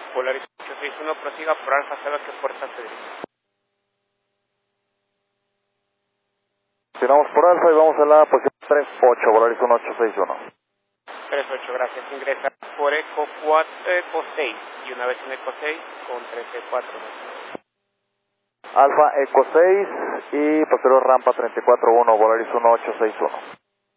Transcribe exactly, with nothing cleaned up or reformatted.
Polaris ocho seis uno, prosiga por Alfa, sabe que puerta se dirige. Continuamos por Alfa y vamos a la posición tres ocho, Polaris uno ocho seis uno. tres ocho, gracias. Ingresa por Eco cuatro, Eco seis y una vez en Eco seis con trece cuatro. Alfa Eco seis y posterior rampa treinta y cuatro uno, Polaris uno ocho seis uno.